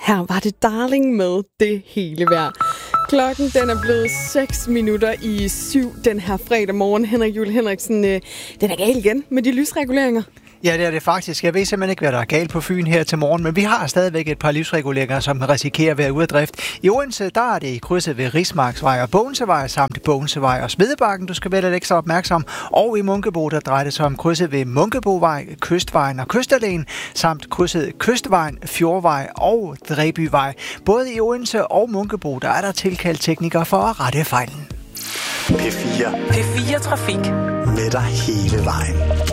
Her var det Darling med Det hele værd. Klokken den er blevet 6:07 den her fredag morgen. Henrik Juhl Henriksen, den er gal igen med de lysreguleringer. Ja, det er det faktisk. Jeg ved simpelthen ikke, hvad der er galt på Fyn her til morgen, men vi har stadigvæk et par livsreguleringer, som risikerer at være ude af drift. I Odense, der er det i krydset ved Rismarksvej og Bogensevej samt Bogensevej og Smedebakken. Du skal være lidt ekstra opmærksom. Og i Munkebo, der drejer det sig om krydset ved Munkebovej, Kystvejen og Kystallén, samt krydset Kystvejen, Fjordvej og Dræbyvej. Både i Odense og Munkebo, der er der tilkaldt teknikere for at rette fejlen. P4 Trafik. Med dig hele vejen.